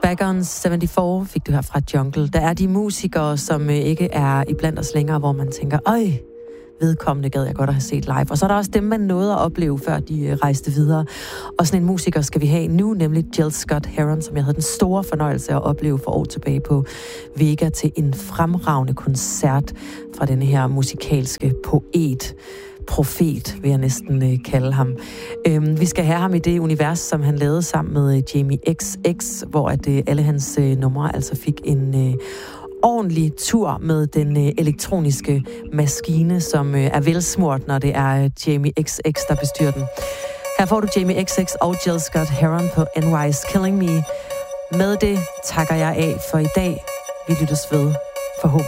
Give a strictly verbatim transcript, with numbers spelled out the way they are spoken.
Back on syvoghalvfjerds fik du her fra Jungle. Der er de musikere, som ikke er iblandt os længere, hvor man tænker, øj, vedkommende gad jeg godt at have set live. Og så er der også dem, man nåede at opleve, før de rejste videre. Og sådan en musiker skal vi have nu, nemlig Jill Scott Heron, som jeg havde den store fornøjelse at opleve for år tilbage på Vega til en fremragende koncert fra denne her musikalske poet. Profet, vil jeg næsten øh, kalde ham. Øhm, vi skal have ham i det univers, som han lavede sammen med øh, Jamie X X, hvor at øh, alle hans øh, numre altså fik en øh, ordentlig tur med den øh, elektroniske maskine, som øh, er velsmurt, når det er øh, Jamie X X, der bestyrer den. Her får du Jamie X X og Jill Scott Heron på N Y's Killing Me. Med det takker jeg af for i dag. Vi lyttes ved forhåbentlig.